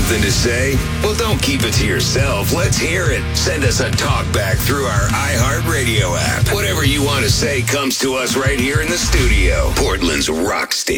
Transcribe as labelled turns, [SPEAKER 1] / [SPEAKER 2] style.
[SPEAKER 1] something to say? Well, don't keep it to yourself. Let's hear it. Send us a talk back through our iHeartRadio app. Whatever you want to say comes to us right here in the studio. Portland's rock station.